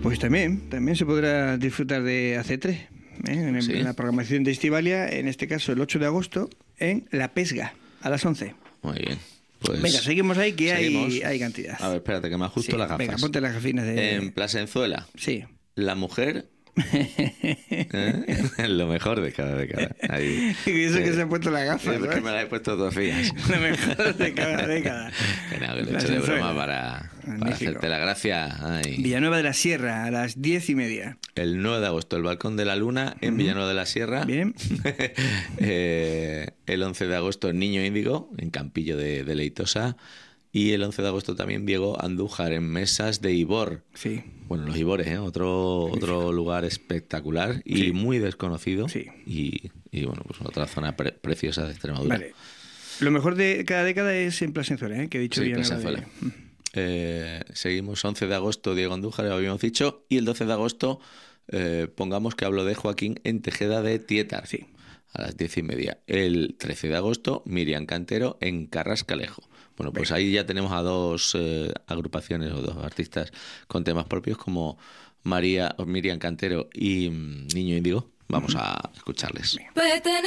Pues también se podrá disfrutar de AC3, en la programación de Estivalia, en este caso el 8 de agosto, en La Pesga, a las 11. Muy bien. Pues venga, seguimos ahí, que seguimos. hay cantidad. A ver, espérate, que me ajusto las gafas. Venga, ponte las gafinas de... En Plasenciuela. Sí. La mujer... Lo mejor de cada década. Ahí, y eso que se ha puesto las gafas. Es que me las he puesto 2 días. Lo mejor de cada década. Que no, que lo he hecho de broma para hacerte la gracia. Ay. Villanueva de la Sierra, a las 10:30. El 9 de agosto, el Balcón de la Luna en Villanueva de la Sierra. Bien. El 11 de agosto, el Niño Índigo, en Campillo de Leitosa. Y el 11 de agosto también Diego Andújar en Mesas de Ibor. Sí. Bueno, los Ibores, otro lugar espectacular y muy desconocido. Sí. Y bueno, pues otra zona preciosa de Extremadura. Vale. Lo mejor de cada década es en Plasenciuela, que he dicho. Sí, Plasenciuela. Seguimos 11 de agosto, Diego Andújar, lo habíamos dicho. Y el 12 de agosto, pongamos que hablo de Joaquín en Tejeda de Tietar. Sí. A las 10:30. El 13 de agosto, Miriam Cantero en Carrascalejo. Bueno, pues ahí ya tenemos a 2 agrupaciones o 2 artistas con temas propios como Miriam Cantero y Niño Índigo. Vamos a escucharles.